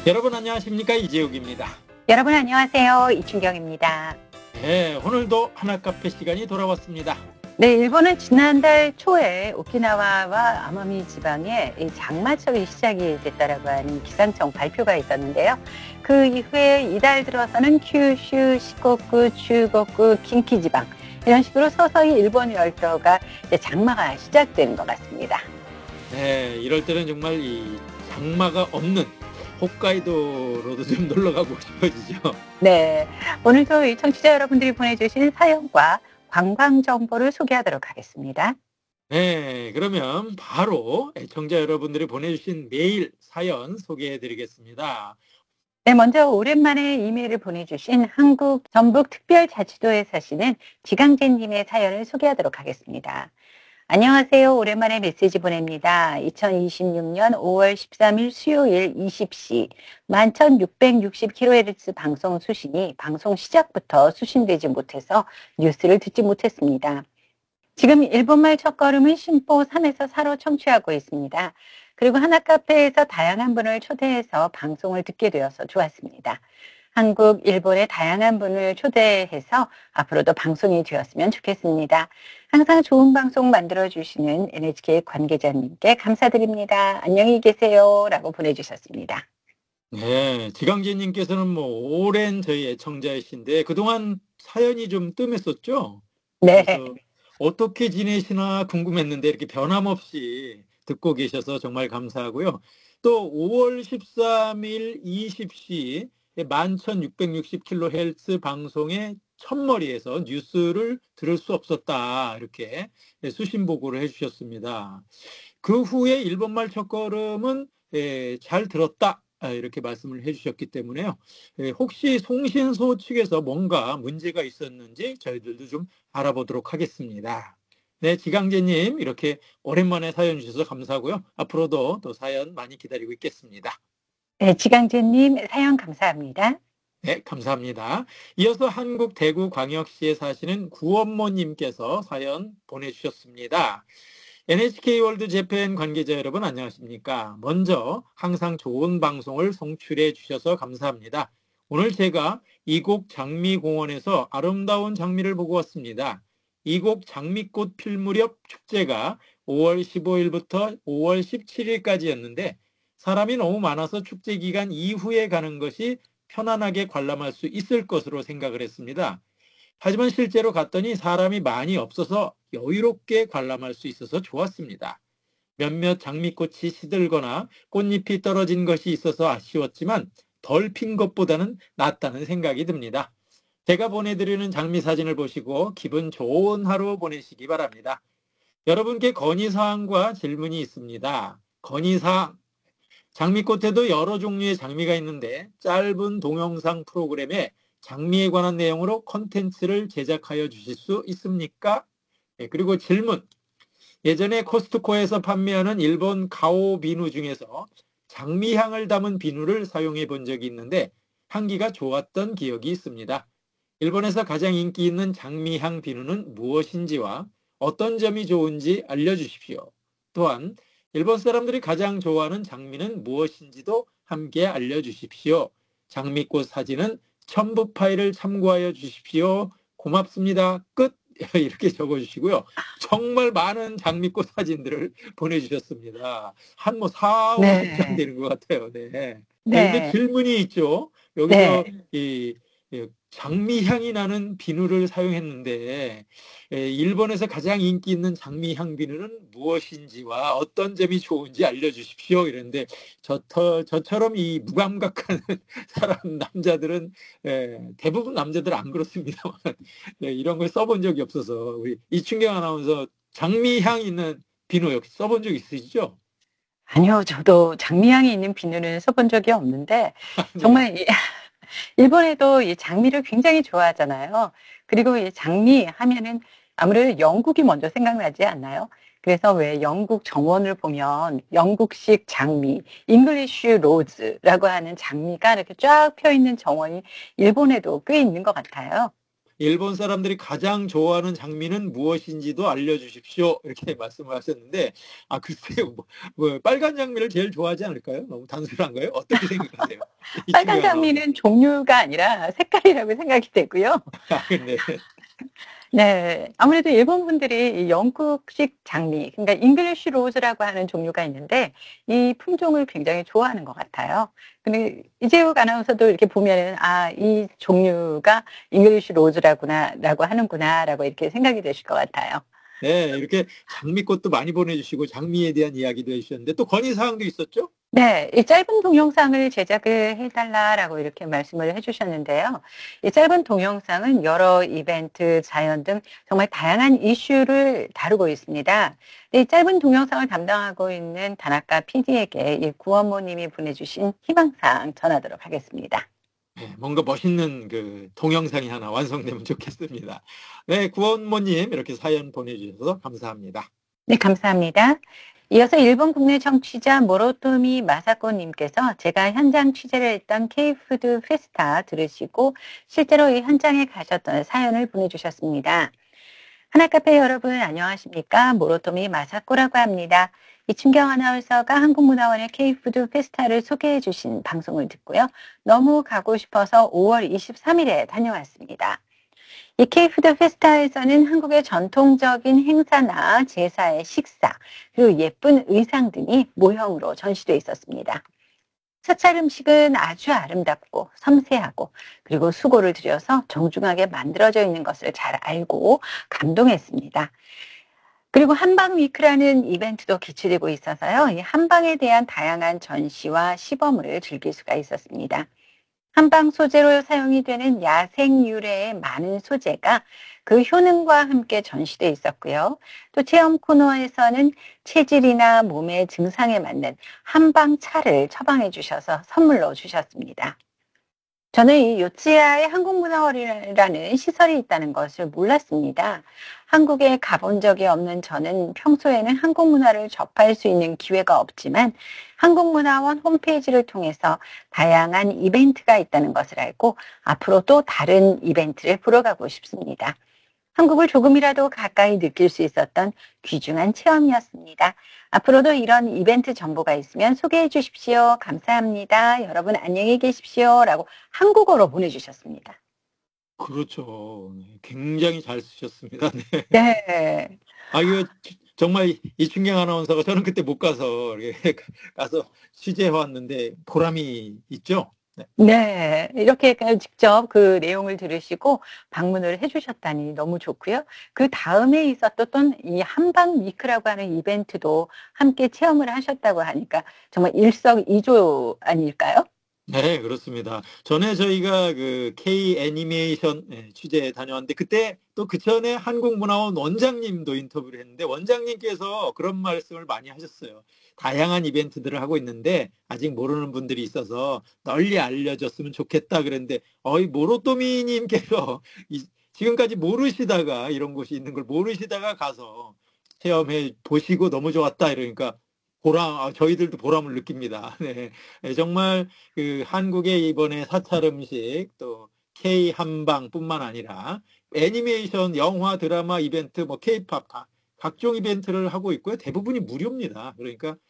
여러분 안녕하십니까, 이재욱입니다. 여러분 안녕하세요. 이춘경입니다. 네, 오늘도 하나 카페 시간이 돌아왔습니다. 네, 일본은 지난달 초에 오키나와와 아마미 지방에 이 장마철이 시작이 됐다라고 하는 기상청 발표가 있었는데요. 그 이후에 이달 들어서는 큐슈, 시코쿠, 추고쿠, 긴키 지방 이런 식으로 서서히 일본 열도가 이제 장마가 시작되는 것 같습니다. 네, 이럴 때는 정말 이 장마가 없는 홋카이도로도 좀 놀러 가고 싶어지죠. 네, 오늘도 이 청취자 여러분들이 보내주신 사연과 관광 정보를 소개하도록 하겠습니다. 네, 그러면 바로 애청자 여러분들이 보내주신 메일 사연 소개해 드리겠습니다. 네, 먼저 오랜만에 이메일을 보내주신 한국 전북특별자치도에 사시는 지강재님의 사연을 소개하도록 하겠습니다. 안녕하세요. 오랜만에 메시지 보냅니다. 2026년 5월 13일 수요일 20시 11,660kHz 방송 수신이 방송 시작부터 수신되지 못해서 뉴스를 듣지 못했습니다. 지금 일본말 첫걸음은 신보 3에서 4로 청취하고 있습니다. 그리고 하나카페에서 다양한 분을 초대해서 방송을 듣게 되어서 좋았습니다. 한국, 일본의 다양한 분을 초대해서 앞으로도 방송이 되었으면 좋겠습니다. 항상 좋은 방송 만들어주시는 NHK 관계자님께 감사드립니다. 안녕히 계세요. 라고 보내주셨습니다. 네, 지강재님께서는 오랜 저희 애청자이신데 그동안 사연이 좀 뜸했었죠? 네. 그래서 어떻게 지내시나 궁금했는데 이렇게 변함없이 듣고 계셔서 정말 감사하고요. 또 5월 13일 20시 11,660kHz 방송의 첫머리에서 뉴스를 들을 수 없었다, 이렇게 수신 보고를 해주셨습니다. 그 후에 일본말 첫걸음은 잘 들었다, 이렇게 말씀을 해주셨기 때문에요. 혹시 송신소 측에서 뭔가 문제가 있었는지 저희들도 좀 알아보도록 하겠습니다. 네, 지강재님 이렇게 오랜만에 사연 주셔서 감사하고요. 앞으로도 또 사연 많이 기다리고 있겠습니다. 네, 지강재님 사연 감사합니다. 네, 감사합니다. 이어서 한국 대구광역시에 사시는 구원모님께서 사연 보내주셨습니다. NHK 월드 재팬 관계자 여러분 안녕하십니까? 먼저 항상 좋은 방송을 송출해 주셔서 감사합니다. 오늘 제가 이곡 장미공원에서 아름다운 장미를 보고 왔습니다. 이곡 장미꽃 필 무렵 축제가 5월 15일부터 5월 17일까지였는데 사람이 너무 많아서 축제 기간 이후에 가는 것이 편안하게 관람할 수 있을 것으로 생각을 했습니다. 하지만 실제로 갔더니 사람이 많이 없어서 여유롭게 관람할 수 있어서 좋았습니다. 몇몇 장미꽃이 시들거나 꽃잎이 떨어진 것이 있어서 아쉬웠지만 덜 핀 것보다는 낫다는 생각이 듭니다. 제가 보내드리는 장미 사진을 보시고 기분 좋은 하루 보내시기 바랍니다. 여러분께 건의사항과 질문이 있습니다. 건의사항. 장미꽃에도 여러 종류의 장미가 있는데 짧은 동영상 프로그램에 장미에 관한 내용으로 콘텐츠를 제작하여 주실 수 있습니까? 네, 그리고 질문. 예전에 코스트코에서 판매하는 일본 가오 비누 중에서 장미향을 담은 비누를 사용해 본 적이 있는데 향기가 좋았던 기억이 있습니다. 일본에서 가장 인기 있는 장미향 비누는 무엇인지와 어떤 점이 좋은지 알려주십시오. 또한 일본 사람들이 가장 좋아하는 장미는 무엇인지도 함께 알려주십시오. 장미꽃 사진은 첨부 파일을 참고하여 주십시오. 고맙습니다. 끝. 이렇게 적어주시고요. 정말 많은 장미꽃 사진들을 보내주셨습니다. 한 4, 50장 되는 것 같아요. 네. 네. 근데 질문이 있죠. 여기서 이 장미향이 나는 비누를 사용했는데 일본에서 가장 인기 있는 장미향 비누는 무엇인지와 어떤 점이 좋은지 알려주십시오. 이랬는데 저처럼 이 무감각한 사람 남자들은 대부분 남자들은 안 그렇습니다만 이런 걸 써본 적이 없어서 우리 이춘경 아나운서 장미향 있는 비누 역시 써본 적 있으시죠? 아니요, 저도 장미향이 있는 비누는 써본 적이 없는데 네. 정말 일본에도 이 장미를 굉장히 좋아하잖아요. 그리고 이 장미 하면은 아무래도 영국이 먼저 생각나지 않나요? 그래서 왜 영국 정원을 보면 영국식 장미, 잉글리쉬 로즈라고 하는 장미가 이렇게 쫙 펴 있는 정원이 일본에도 꽤 있는 것 같아요. 일본 사람들이 가장 좋아하는 장미는 무엇인지도 알려주십시오. 이렇게 말씀을 하셨는데, 글쎄요, 빨간 장미를 제일 좋아하지 않을까요? 너무 단순한가요? 어떻게 생각하세요? 빨간 이충경 아나운서. 장미는 종류가 아니라 색깔이라고 생각이 되고요. 네. 네. 아무래도 일본 분들이 이 영국식 장미, 그러니까 잉글리쉬 로즈라고 하는 종류가 있는데 이 품종을 굉장히 좋아하는 것 같아요. 근데 이재욱 아나운서도 이렇게 보면은 이 종류가 잉글리쉬 로즈라고 하는구나라고 이렇게 생각이 되실 것 같아요. 네, 이렇게 장미꽃도 많이 보내주시고 장미에 대한 이야기도 해주셨는데 또 건의사항도 있었죠? 네, 이 짧은 동영상을 제작을 해달라라고 이렇게 말씀을 해주셨는데요. 이 짧은 동영상은 여러 이벤트, 자연 등 정말 다양한 이슈를 다루고 있습니다. 근데 이 짧은 동영상을 담당하고 있는 다나카 PD에게 이 구원모님이 보내주신 희망사항 전하도록 하겠습니다. 네, 뭔가 멋있는 그 동영상이 하나 완성되면 좋겠습니다. 네, 구원모님 이렇게 사연 보내주셔서 감사합니다. 네, 감사합니다. 이어서 일본 국내 청취자 모로토미 마사코님께서 제가 현장 취재를 했던 K푸드 페스타 들으시고 실제로 이 현장에 가셨던 사연을 보내주셨습니다. 하나카페 여러분 안녕하십니까? 모로토미 마사코라고 합니다. 이춘경 아나운서가 한국문화원의 K푸드 페스타를 소개해 주신 방송을 듣고요. 너무 가고 싶어서 5월 23일에 다녀왔습니다. 이 K푸드 페스타에서는 한국의 전통적인 행사나 제사의 식사, 그리고 예쁜 의상 등이 모형으로 전시되어 있었습니다. 사찰 음식은 아주 아름답고 섬세하고 그리고 수고를 들여서 정중하게 만들어져 있는 것을 잘 알고 감동했습니다. 그리고 한방 위크라는 이벤트도 개최되고 있어서요. 이 한방에 대한 다양한 전시와 시범을 즐길 수가 있었습니다. 한방 소재로 사용이 되는 야생 유래의 많은 소재가 그 효능과 함께 전시되어 있었고요. 또 체험 코너에서는 체질이나 몸의 증상에 맞는 한방 차를 처방해 주셔서 선물로 주셨습니다. 저는 이 요츠야에 한국문화원이라는 시설이 있다는 것을 몰랐습니다. 한국에 가본 적이 없는 저는 평소에는 한국 문화를 접할 수 있는 기회가 없지만 한국문화원 홈페이지를 통해서 다양한 이벤트가 있다는 것을 알고 앞으로 또 다른 이벤트를 보러 가고 싶습니다. 한국을 조금이라도 가까이 느낄 수 있었던 귀중한 체험이었습니다. 앞으로도 이런 이벤트 정보가 있으면 소개해 주십시오. 감사합니다. 여러분 안녕히 계십시오. 라고 한국어로 보내주셨습니다. 그렇죠. 네, 굉장히 잘 쓰셨습니다. 네. 네. 이거 정말 이춘경 아나운서가 저는 그때 못 가서 이렇게 가서 취재해 왔는데 보람이 있죠? 네. 네. 이렇게 직접 그 내용을 들으시고 방문을 해 주셨다니 너무 좋고요. 그다음에 있었던 이 한방 위크라고 하는 이벤트도 함께 체험을 하셨다고 하니까 정말 일석이조 아닐까요? 네, 그렇습니다. 전에 저희가 그 K 애니메이션 취재 다녀왔는데 그때 또 그 전에 한국문화원 원장님도 인터뷰를 했는데 원장님께서 그런 말씀을 많이 하셨어요. 다양한 이벤트들을 하고 있는데 아직 모르는 분들이 있어서 널리 알려졌으면 좋겠다 그랬는데 이 모로토미님께서 지금까지 모르시다가 이런 곳이 있는 걸 모르시다가 가서 체험해 보시고 너무 좋았다 이러니까 저희들도 보람을 느낍니다. 네. 정말 그 한국의 이번에 사찰 음식 또 K 한방뿐만 아니라 애니메이션, 영화, 드라마 이벤트, K-팝 각종 이벤트를 하고 있고요. 대부분이 무료입니다. 그러니까